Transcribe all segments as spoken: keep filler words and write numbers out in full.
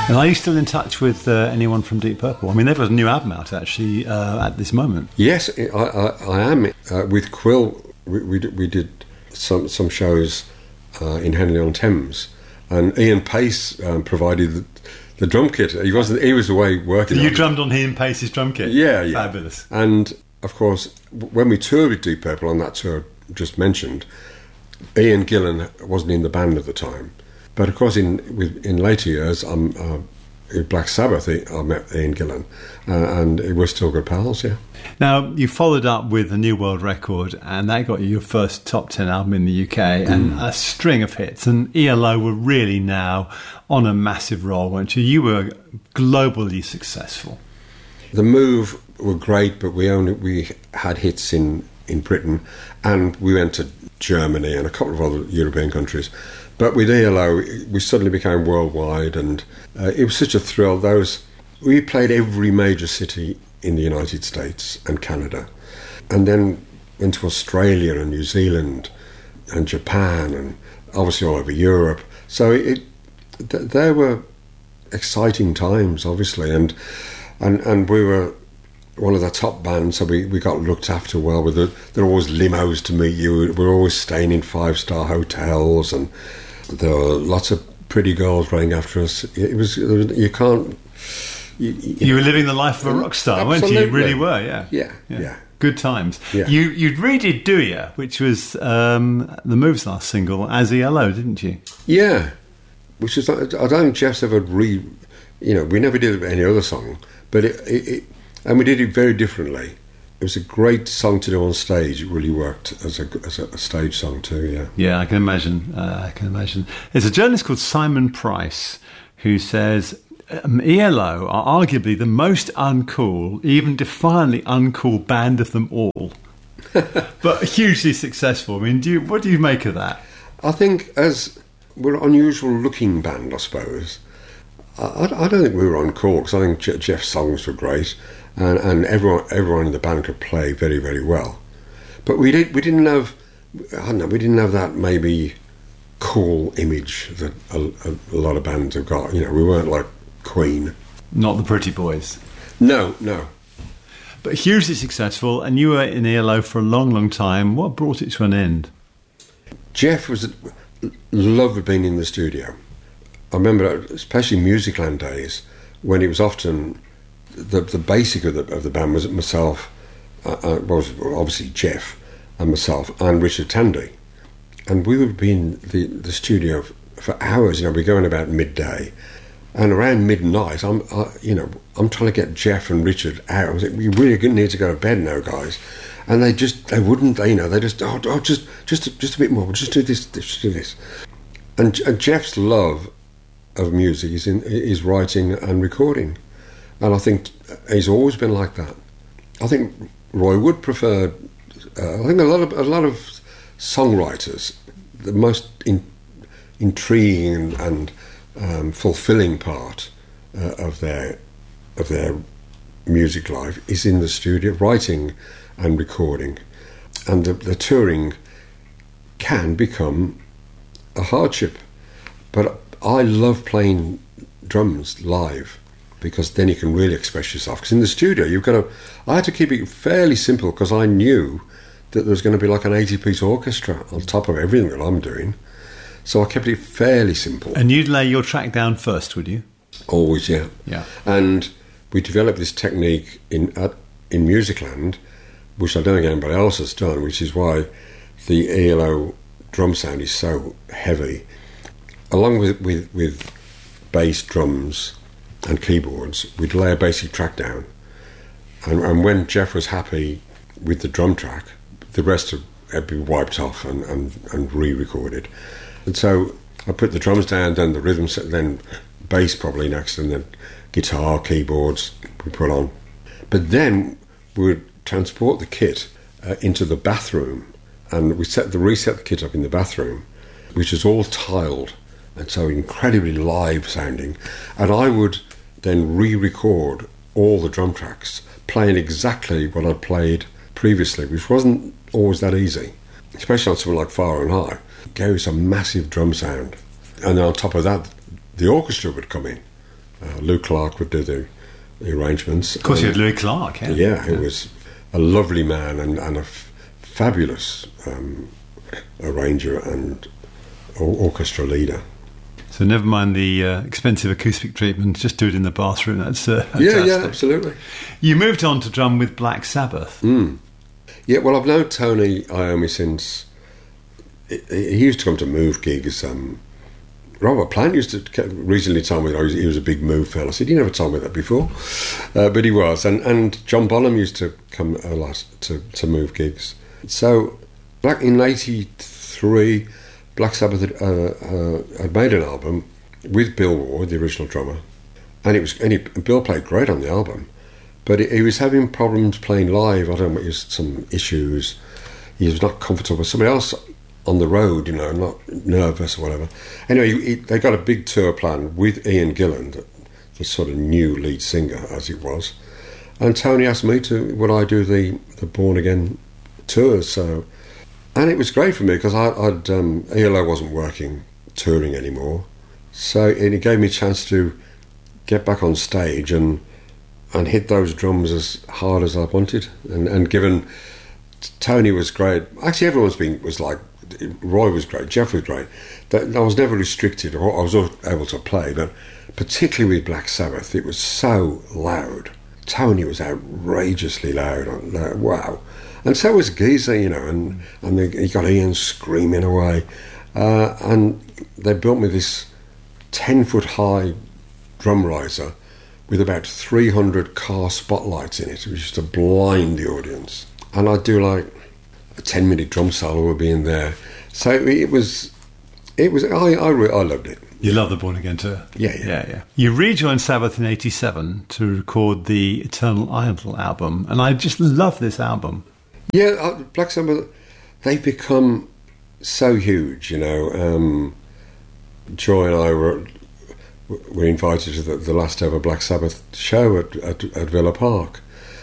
And are you still in touch with uh, anyone from Deep Purple? I mean, they've got a new album out, actually, uh, at this moment. Yes, I, I, I am. Uh, with Quill, we, we, we did some, some shows uh, in Henley-on-Thames, and Ian Pace um, provided the, the drum kit. He wasn't. He was away working. You on drummed on Ian Pace's drum kit? Yeah, yeah. Fabulous. And, of course, when we toured with Deep Purple on that tour just mentioned, Ian Gillan wasn't in the band at the time. But of course, in with, in later years, um, uh, in Black Sabbath, I met Ian Gillan, uh, and we're still good pals. Yeah. Now you followed up with a New World Record, and that got you your first top ten album in the U K, and mm. a string of hits. And E L O were really now on a massive roll, weren't you? You were globally successful. The Move were great, but we only we had hits in in Britain, and we went to Germany and a couple of other European countries. But with E L O, we suddenly became worldwide, and uh, it was such a thrill. Those we played every major city in the United States and Canada, and then went to Australia and New Zealand and Japan, and obviously all over Europe. So it, th- there were exciting times, obviously, and and and we were one of the top bands, so we, we got looked after well. With the, there were always limos to meet you. We were always staying in five-star hotels, and there were lots of pretty girls running after us. It was, it was you can't... You, you, you were living the life of a rock star, absolutely. weren't you? You really were, yeah. Yeah, yeah. yeah. Good times. Yeah. You you redid Do Ya, which was um, the Move's last single, as E L O, didn't you? Yeah, which is, I don't think Jeff's ever re... You know, we never did any other song, but it... it, it and we did it very differently. It was a great song to do on stage. It really worked as a, as a stage song too, yeah. Yeah, I can imagine. Uh, I can imagine. There's a journalist called Simon Price who says um, E L O are arguably the most uncool, even defiantly uncool band of them all, but hugely successful. I mean, do you, what do you make of that? I think as we're an unusual looking band, I suppose, I, I don't think we were uncool, because I think Je- Jeff's songs were great. And, and everyone, everyone in the band could play very, very well, but we did. We didn't have. I don't know. We didn't have that maybe cool image that a, a, a lot of bands have got. You know, we weren't like Queen. Not the Pretty Boys. No, no. But hugely successful, and you were in E L O for a long, long time. What brought it to an end? Jeff was loved being in the studio. I remember, especially Musicland days, when it was often. The the basic of the of the band was myself, uh, uh, was obviously Jeff and myself and Richard Tandy, and we would be in the, the studio f- for hours. You know, we're going about midday, and around midnight, I'm uh, you know I'm trying to get Jeff and Richard out. I was like, we really need to go to bed now, guys, and they just they wouldn't. They, you know, they just oh, oh just just just a bit more. Just do this, just do this, and, and Jeff's love of music is in is writing and recording. And I think he's always been like that. I think Roy Wood preferred. Uh, I think a lot of a lot of songwriters, the most in, intriguing and, and um, fulfilling part uh, of their of their music life is in the studio, writing and recording, and the, the touring can become a hardship. But I love playing drums live, because then you can really express yourself. Because in the studio, you've got to... I had to keep it fairly simple, because I knew that there was going to be like an eighty-piece orchestra on top of everything that I'm doing. So I kept it fairly simple. And you'd lay your track down first, would you? Always, yeah. Yeah. And we developed this technique in at, in Musicland, which I don't think anybody else has done, which is why the E L O drum sound is so heavy. Along with, with, with bass drums and keyboards, we'd lay a basic track down, and, and when Jeff was happy with the drum track, the rest had been wiped off and, and, and re-recorded. And so I put the drums down, then the rhythm set, then bass probably next, and then guitar, keyboards we put on. But then we would transport the kit uh, into the bathroom, and we set the reset the kit up in the bathroom, which is all tiled and so incredibly live sounding, and I would then re-record all the drum tracks, playing exactly what I'd played previously, which wasn't always that easy, especially on something like Far and High. It gave us a massive drum sound, and then on top of that, the orchestra would come in, Uh, Lou Clark would do the, the arrangements. Of course, and, you had Louis Clark, yeah. Yeah, he yeah. was a lovely man and, and a f- fabulous um, arranger and or- orchestra leader. So never mind the uh, expensive acoustic treatment, just do it in the bathroom. That's uh, fantastic. Yeah, yeah, absolutely. You moved on to drum with Black Sabbath. Mm. Yeah, well, I've known Tony Iommi since... He used to come to Move gigs. Um, Robert Plant used to recently tell me that he was a big Move fella. I said, you never told me that before. Uh, but he was. And, and John Bonham used to come a lot to, to Move gigs. So back in eighty-three... Black Sabbath had, uh, uh, had made an album with Bill Ward, the original drummer, and it was and he, Bill played great on the album, but he, he was having problems playing live. I don't know, it was some issues. He was not comfortable with somebody else on the road, you know, not nervous or whatever. Anyway, he, he, they got a big tour plan with Ian Gillan, the, the sort of new lead singer as it was, and Tony asked me to would I do the the Born Again tours. So. And it was great for me because I'd um, E L O wasn't working, touring anymore, so and it gave me a chance to get back on stage and and hit those drums as hard as I wanted. And, and given Tony was great, actually everyone's been was like Roy was great, Jeff was great. That I was never restricted, or I was able to play, but particularly with Black Sabbath, it was so loud. Tony was outrageously loud. Uh, wow. And so was Geezer, you know, and, and they, he got Ian screaming away. Uh, and they built me this ten-foot-high drum riser with about three hundred car spotlights in it, which used to blind the audience. And I'd do like a ten-minute drum solo would be in there. So it was, it was. I I, I loved it. You love the Born Again tour? Yeah, yeah. yeah, yeah. You rejoined Sabbath in eighty-seven to record the Eternal Idol album, and I just love this album. Yeah, uh, Black Sabbath, they've become so huge, you know. Um, Joy and I were were invited to the, the last ever Black Sabbath show at, at, at Villa Park,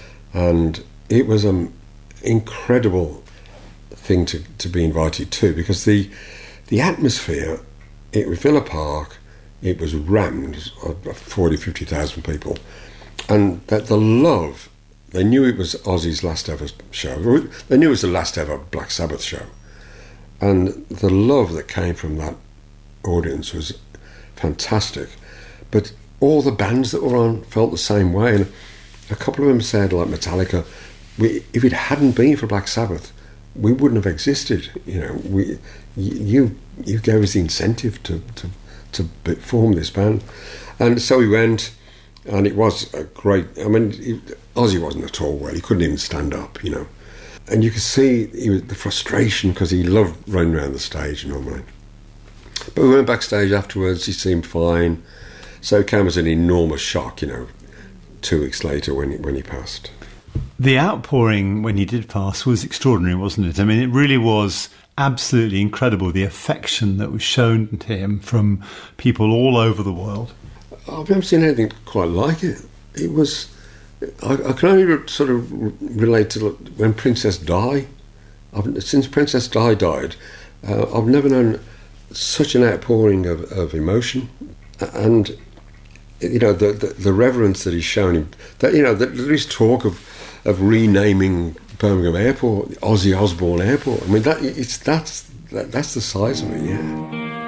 and it was an incredible thing to, to be invited to, because the the atmosphere, it was Villa Park, it was rammed, forty, fifty thousand people, and that the love. They knew it was Ozzy's last ever show. They knew it was the last ever Black Sabbath show. And the love that came from that audience was fantastic. But all the bands that were on felt the same way. And a couple of them said, like Metallica, we, if it hadn't been for Black Sabbath, we wouldn't have existed. You know, we, you you gave us the incentive to, to, to form this band. And so we went, and it was a great... I mean... It, Ozzy wasn't at all well. He couldn't even stand up, you know. And you could see he was, the frustration, because he loved running around the stage normally. But we went backstage afterwards. He seemed fine. So it came as an enormous shock, you know, two weeks later when he, when he passed. The outpouring when he did pass was extraordinary, wasn't it? I mean, it really was absolutely incredible, the affection that was shown to him from people all over the world. I've never seen anything quite like it. It was... I, I can only re- sort of re- relate to when Princess Di. I've, since Princess Di died, uh, I've never known such an outpouring of, of emotion, and you know the, the the reverence that he's shown him. That you know that there is talk of of renaming Birmingham Airport Ozzy Osbourne Airport. I mean that it's that's that, that's the size of it. Yeah.